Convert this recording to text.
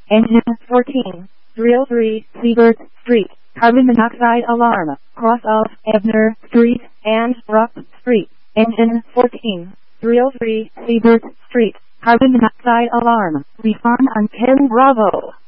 Engine 14, 303 Siebert Street, carbon monoxide alarm, cross of Ebner Street and Rupp Street. Engine 14, 303 Siebert Street, carbon monoxide alarm, refund on 10 Bravo.